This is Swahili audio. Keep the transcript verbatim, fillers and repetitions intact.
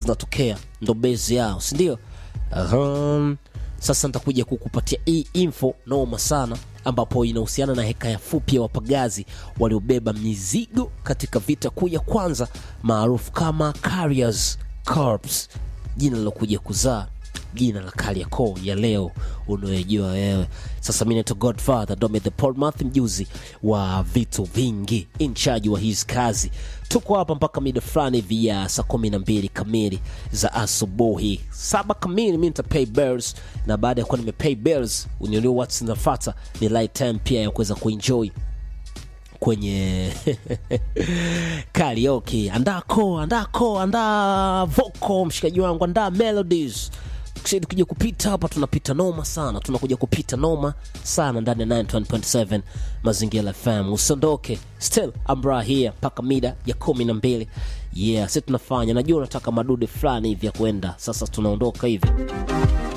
zinatokea, ndo base yao, si ndio? Aham. Sasa nitakuja kukupatia hii info noma sana, ambapo inahusiana na hekaya fupi ya wapagazi waliobeba mizigo katika vita kuu ya kwanza maarufu kama Carriers Corps, jina lilokuja kuzaa jina la Kariakoo ya leo unayojua wewe. Sasa mimi ni Godfather Dome the Portmouth, mjuzi wa vitu vingi, in charge wa his kazi. Tuko hapa mpaka mida fulani vya saa kumi na mbili kamili za asubuhi. Saba kamili mimi nita pay bills, na baada ya kuwa nime pay bills unielewa what's inafuata ni light time pia ya kuweza kuenjoy kwenye karaoke. Andaa ko, andaa ko, andaa vocal mshikaji wangu, andaa melodies. Kisha tukija kupita hapa tunapita noma sana, tunakuja kupita noma sana ndani ya ninety one point seven Mazingira F M. Usiondoke, still I'm right here paka mida ya kumi na mbili. Yeah, sisi tunafanya, najua unataka madude fulani hivi ya kwenda. Sasa tunaondoka hivi.